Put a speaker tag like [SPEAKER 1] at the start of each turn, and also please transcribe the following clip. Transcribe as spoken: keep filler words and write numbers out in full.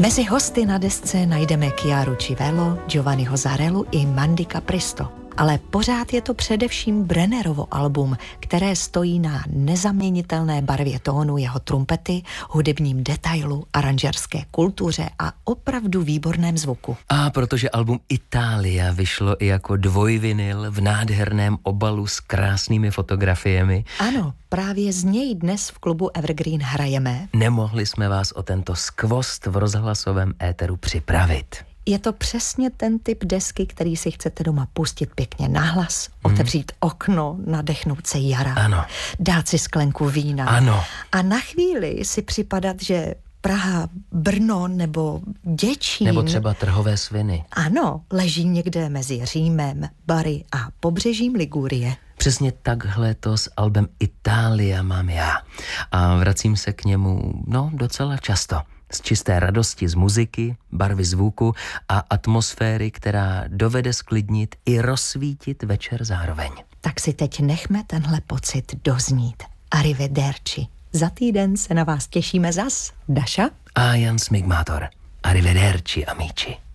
[SPEAKER 1] Mezi hosty na desce najdeme Chiaru Chivello, Giovanniho Zarellu i Mandy Capristo. Ale pořád je to především Brennerovo album, které stojí na nezaměnitelné barvě tónu jeho trumpety, hudebním detailu, aranžerské kultuře a opravdu výborném zvuku.
[SPEAKER 2] A protože album Italia vyšlo i jako dvojvinyl v nádherném obalu s krásnými fotografiemi.
[SPEAKER 1] Ano, právě z něj dnes v klubu Evergreen hrajeme.
[SPEAKER 2] Nemohli jsme vás o tento skvost v rozhlasovém éteru připravit.
[SPEAKER 1] Je to přesně ten typ desky, který si chcete doma pustit pěkně nahlas, hmm. otevřít okno, nadechnout se jara,
[SPEAKER 2] ano.
[SPEAKER 1] dát si sklenku vína
[SPEAKER 2] ano.
[SPEAKER 1] a na chvíli si připadat, že Praha, Brno nebo Děčín...
[SPEAKER 2] Nebo třeba Trhové sviny.
[SPEAKER 1] Ano, leží někde mezi Římem, Bari a pobřežím Ligurie.
[SPEAKER 2] Přesně takhle to s albem Italia mám já. A vracím se k němu, no, docela často. Z čisté radosti z muziky, barvy zvuku a atmosféry, která dovede sklidnit i rozsvítit večer zároveň.
[SPEAKER 1] Tak si teď nechme tenhle pocit doznít. Arrivederci. Za týden se na vás těšíme zas. Daša?
[SPEAKER 2] A Jan Smigmátor. Arrivederci, amici.